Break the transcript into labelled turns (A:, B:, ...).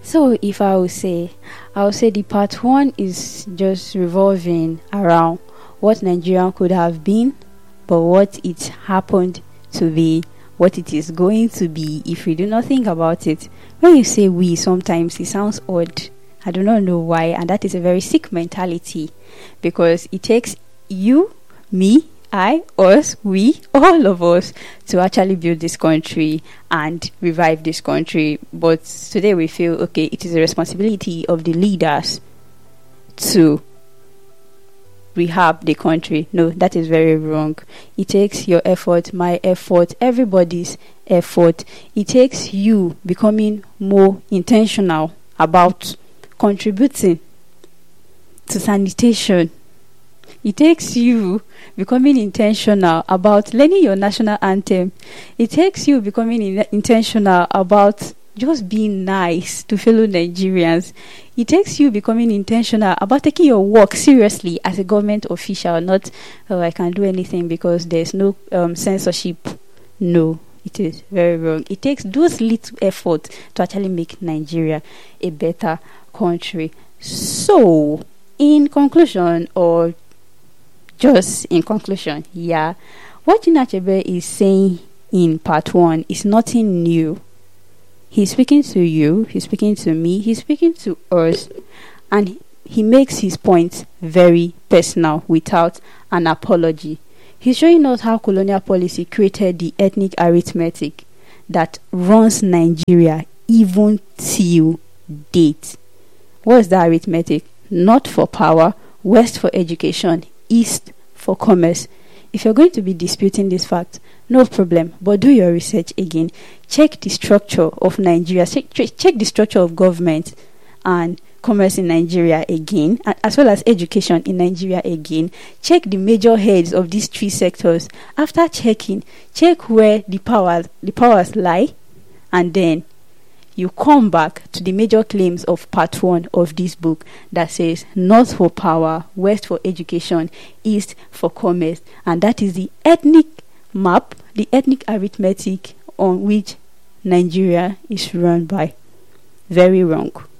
A: So if I would say the part one is just revolving around what Nigeria could have been, but what it happened to be, what it is going to be if we do not think about it. When you say we, sometimes it sounds odd. I do not know why, and that is a very sick mentality, because it takes you, me, I, us, we, all of us to actually build this country and revive this country. But today we feel, okay, it is a responsibility of the leaders to rehab the country. No, that is very wrong. It takes your effort, my effort, everybody's effort. It takes you becoming more intentional about contributing to sanitation. It takes you becoming intentional about learning your national anthem. It takes you becoming intentional about just being nice to fellow Nigerians. It takes you becoming intentional about taking your work seriously as a government official, not, oh, I can't do anything because there's no censorship. No, it is very wrong. It takes those little efforts to actually make Nigeria a better country. So, in conclusion, or just in conclusion, what Chinua Achebe is saying in part one is nothing new. He's speaking to you, he's speaking to me, he's speaking to us, and he makes his points very personal without an apology. He's showing us how colonial policy created the ethnic arithmetic that runs Nigeria even till date. What is that arithmetic? North for power, west for education, east for commerce. If you're going to be disputing this fact, no problem, but do your research again. Check the structure of Nigeria, check the structure of government and commerce in Nigeria again, as well as education in Nigeria again. Check the major heads of these three sectors. After checking, check where the powers lie, and then you come back to the major claims of part one of this book that says north for power, west for education, east for commerce. And that is the ethnic map, the ethnic arithmetic on which Nigeria is run by. Very wrong.